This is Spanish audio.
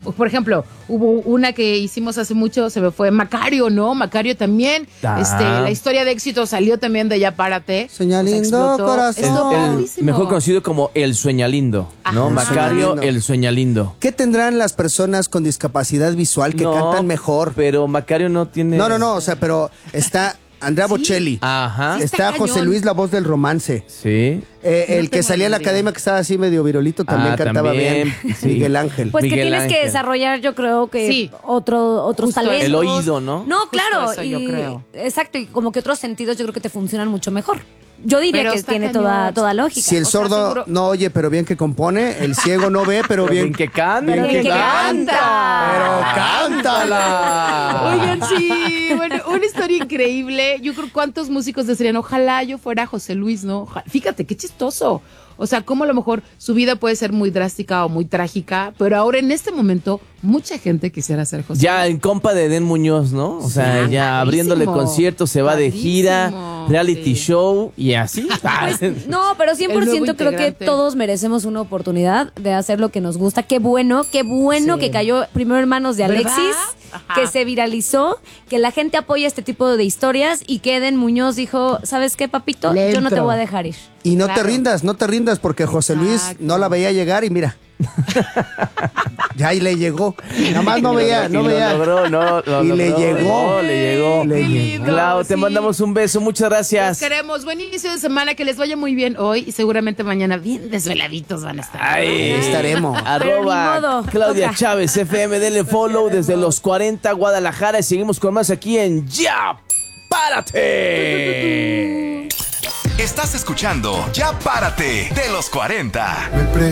por ejemplo, hubo una que hicimos hace mucho, se me fue Macario, ¿no? Macario también. La historia de éxito salió también de Ya Párate. Sueña O sea, lindo, explotó. corazón. Estuvo El padrísimo. mejor conocido como El Sueñalindo, ¿no? Ajá. Macario, Sueñalindo. El Sueñalindo. ¿Qué tendrán las personas con discapacidad visual que No, cantan mejor? Pero Macario no tiene... No, o sea, pero está Andrea Bocelli. Ajá. Sí, Está está José cañón. Luis, la voz del romance. Sí. El No que tengo salía en la idea. academia que estaba así medio virolito también cantaba también, bien. sí. Miguel Ángel. Pues que Miguel tienes que Ángel. desarrollar, yo creo que Sí. otros Justo talentos. el oído, ¿no? No, Justo claro. eso yo creo. Exacto, y como que otros sentidos yo creo que te funcionan mucho mejor. Yo diría Pero que está tiene cañón. toda lógica. Si el O sea, sordo seguro- no oye, pero bien que compone, el ciego no ve, pero bien que canta. Pero bien que canta. Pero cántala. Oigan, sí, bueno, una historia increíble. Yo creo cuántos músicos desearían, ojalá yo fuera José Luis, ¿no? Fíjate, qué chistoso. O sea, cómo a lo mejor su vida puede ser muy drástica o muy trágica, pero ahora en este momento mucha gente quisiera ser José Ya Luis. en compa de Edén Muñoz, ¿no? O sea, Sí, ya padrísimo. abriéndole conciertos, se va de gira, Padrísimo, reality sí. show y así. No, pero 100% El nuevo creo que integrante. todos merecemos una oportunidad de hacer lo que nos gusta. Qué bueno Sí. que cayó primero en manos de ¿Verdad? Alexis, Ajá. que se viralizó, que la gente apoya este tipo de historias y que Eden Muñoz dijo, ¿sabes qué, papito? Le Yo no te entro. voy a dejar ir. Y no Claro. te rindas, porque José Luis Exacto. no la veía llegar y mira. Ya y le llegó. Nada más no veía. Lo logró. Y le llegó. Le llegó. Le Qué llegó. lindo, Clau, te sí. mandamos un beso. Muchas gracias. Los queremos. Buen inicio de semana, que les vaya muy bien hoy y seguramente mañana bien desveladitos van a estar. Ay, Estaremos. Pero ni modo, Arroba Claudia toca. Chávez FM, denle follow desde los 40 Guadalajara y seguimos con más aquí en Ya Párate. Estás escuchando Ya Párate de los 40.